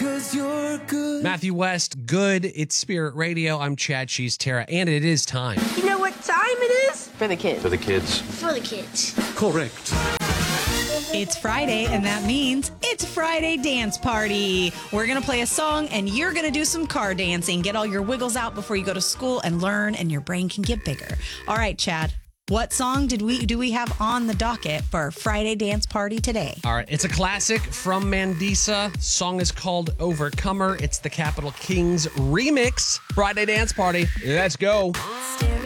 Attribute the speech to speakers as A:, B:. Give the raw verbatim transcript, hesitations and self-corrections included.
A: 'cause you're good.
B: Matthew West, good. It's Spirit Radio. I'm Chad, she's Tara, and it is time.
C: You know what time it is?
D: For the kids.
E: For the kids.
C: For the kids.
A: Correct.
F: It's Friday, and that means it's Friday Dance Party. We're going to play a song, and you're going to do some car dancing. Get all your wiggles out before you go to school and learn, and your brain can get bigger. All right, Chad, what song did we do we have on the docket for our Friday Dance Party today?
B: All right, it's a classic from Mandisa. Song is called Overcomer. It's the Capital Kings remix. Friday Dance Party. Let's go.
A: Stay